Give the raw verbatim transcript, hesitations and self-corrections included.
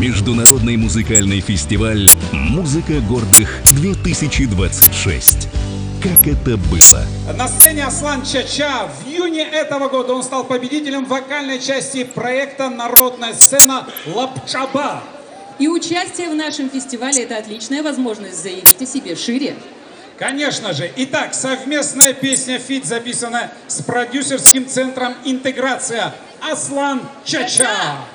Международный музыкальный фестиваль «Музыка гордых-две тысячи двадцать шесть». Как это было? На сцене Аслан Чача. В июне этого года он стал победителем вокальной части проекта «Народная сцена Лапчаба». И участие в нашем фестивале – это отличная возможность заявить о себе шире. Конечно же. Итак, совместная песня «Фит» записана с продюсерским центром «Интеграция». Аслан Чача.